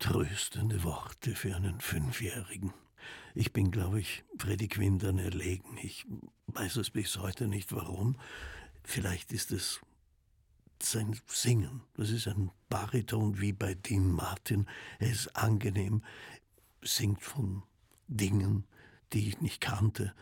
tröstende Worte für einen Fünfjährigen. Ich bin, glaube ich, Freddie Quindern erlegen. Ich weiß es bis heute nicht warum. Vielleicht ist es sein Singen. Das ist ein Bariton wie bei Dean Martin. Er ist angenehm, singt von Dingen, die ich nicht kannte.